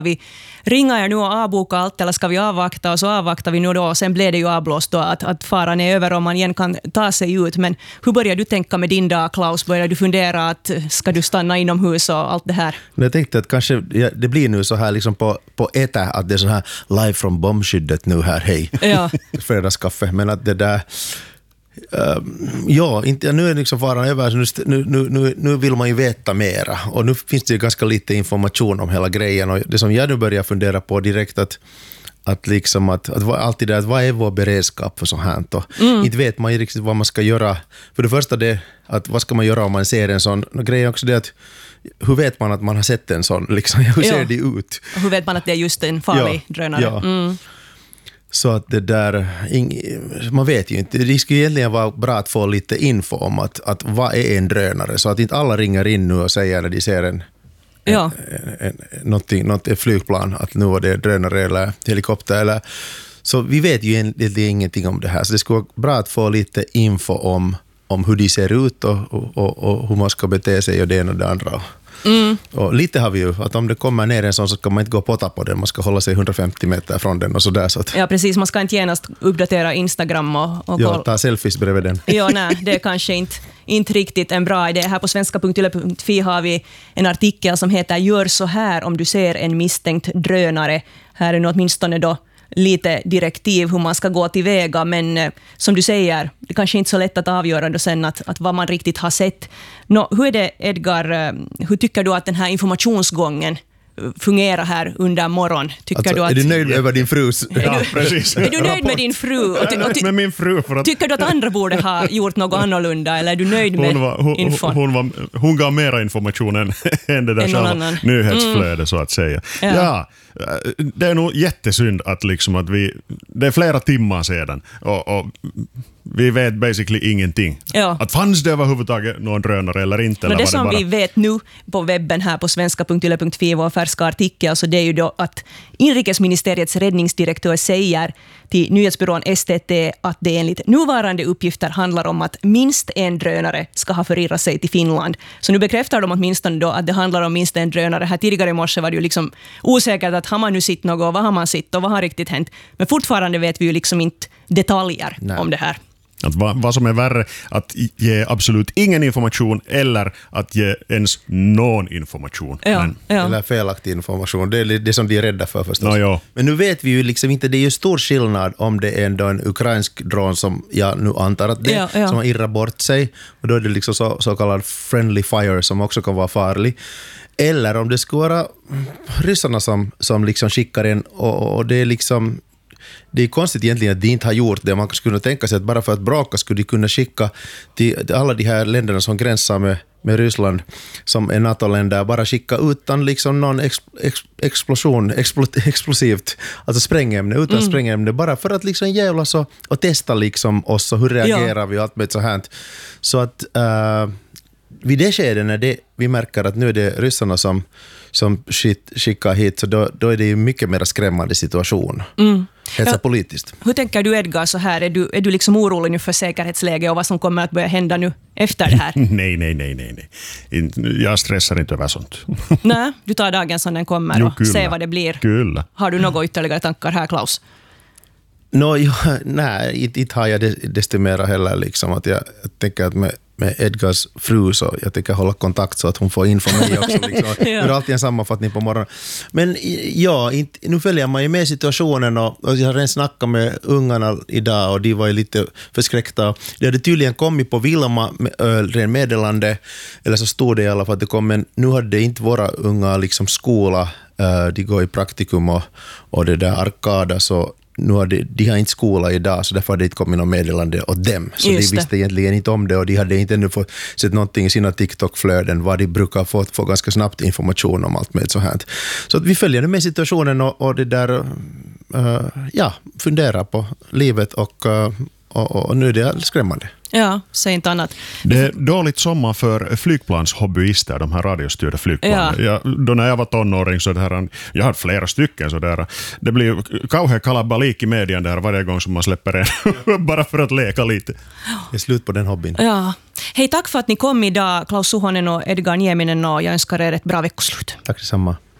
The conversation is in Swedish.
vi ringa er nu och avboka allt eller ska vi avvakta, och så avvaktar vi nu då och sen blev det ju avblåst då att faran är över och man igen kan ta sig ut. Men hur börjar du tänka med din dag, Klaus? Börjar du fundera att ska du stanna inomhus och allt det här? Jag tänkte att kanske det blir nu så här liksom på ETA att det är så här live från bombskyddet nu här, hej. Ja. Fredagskaffe, men att det där nu är liksom faran över, så nu vill man ju veta mera och nu finns det ju ganska lite information om hela grejen, och det som jag nu börjar fundera på direkt att liksom att alltid det att vad är vår beredskap för så här och inte vet man ju riktigt vad man ska göra. För det första det att vad ska man göra om man ser en sån grej, också det att hur vet man att man har sett en sån liksom, hur ser det ut? Och hur vet man att det är just en farlig drönare? Ja. Så att det där, man vet ju inte. Det skulle egentligen vara bra att få lite info om att vad är en drönare, så att inte alla ringer in nu och säger när de ser något flygplan att nu är det drönare eller helikopter eller, så vi vet ju egentligen ingenting om det här, så det skulle vara bra att få lite info om hur de ser ut och hur man ska bete sig och det ena och det andra. Och lite har vi ju, att om det kommer ner en sån så ska man inte gå och potta på den, man ska hålla sig 150 meter från den och sådär. Så att, ja, precis, man ska inte genast uppdatera Instagram och ta selfies bredvid den. Ja, nej, det är kanske inte riktigt en bra idé. Här på svenska.yle.fi har vi en artikel som heter "Gör så här om du ser en misstänkt drönare". Här är nu åtminstone då lite direktiv hur man ska gå tillväga, men som du säger, det kanske inte är så lätt att avgöra då sen att vad man riktigt har sett. Hur är det, Edgar, hur tycker du att den här informationsgången fungerar här under morgon? Är du nöjd över din frus? Ja, precis. Är du nöjd med din fru? Jag är nöjd med min fru. För att tycker du att andra borde ha gjort något annorlunda, eller är du nöjd med infon? Hon gav mera information än det där själva nyhetsflödet så att säga. Ja, det är nog jättesynd att det är flera timmar sedan och vi vet basically ingenting. Ja. Att fanns det överhuvudtaget någon drönare eller inte? Eller det som vi vet nu på webben här på svenska.yle.fi, vår färska artikel, så det är ju då att inrikesministeriets räddningsdirektör säger till nyhetsbyrån STT att det enligt nuvarande uppgifter handlar om att minst en drönare ska ha förirrat sig till Finland. Så nu bekräftar de åtminstone då att det handlar om minst en drönare. Här tidigare i morse var det ju liksom osäkert att har man nu sitt något, vad har man sitt och vad har riktigt hänt. Men fortfarande vet vi ju liksom inte detaljer om det här. Att vad som är värre, att ge absolut ingen information eller att ge ens någon information. Eller felaktig information. Det är det som de är rädda för förstås. Men nu vet vi ju liksom inte, det är ju stor skillnad om det är ändå en ukrainsk drone som jag nu antar att det som har irrat bort sig. Och då är det liksom så kallad friendly fire som också kan vara farlig. Eller om det skulle vara ryssarna som liksom skickar en och det är liksom. Det är konstigt egentligen att de inte har gjort det. Man skulle tänka sig att bara för att bråka skulle de kunna skicka till alla de här länderna som gränsar med Ryssland som är NATO-länder, bara skicka utan liksom någon explosion, explosivt, alltså sprängämne, utan sprängämne, bara för att liksom jävlas och testa liksom oss och hur reagerar vi och allt med så här. Så att vid det skedet när vi märker att nu är det ryssarna som skickar hit, så då är det ju mycket mer skrämmande situation. Politiskt. Hur tänker du, Edgar, så här? Är du liksom orolig nu för säkerhetsläge och vad som kommer att börja hända nu efter det här? Nej. Jag stressar inte över sånt. Nej, du tar dagen som den kommer och ser vad det blir. Kyllä. Har du några ytterligare tankar här, Klaus? Nej, inte har jag desto mer heller liksom, att jag tänker att med Edgars fru så jag tänker hålla kontakt så att hon får info mig också liksom. Det är alltid en sammanfattning på morgonen. Men nu följer man ju med situationen och jag har redan snackat med ungarna idag och de var ju lite förskräckta. Det hade tydligen kommit på Vilma ren meddelande, eller så stod det i alla fall att det kom, men nu hade det inte våra unga liksom skola, de går i praktikum och det där Arkada, så nu har de har inte skola idag, så därför hade det inte kommit något meddelande åt dem. Så de visste egentligen inte om det och de hade inte ännu fått sett någonting i sina TikTok-flöden vad de brukar få ganska snabbt information om allt med så här. Så att vi följer med situationen och det där fundera på livet och nu är det skrämmande. Ja, säg inte annat. Det är dåligt sommar för flygplanshobbyister, de här radiostyrda flygplanen. Då när jag var tonåring så jag har flera stycken så där. Det blir kauhean kalabalik i medien där varje gång som man släpper en bara för att leka lite. Det är slut på den hobbyn. Ja. Hej, tack för att ni kom idag, Klaus Suhonen och Edgar Nieminen, och jag önskar er ett bra veckoslut. Tack detsamma.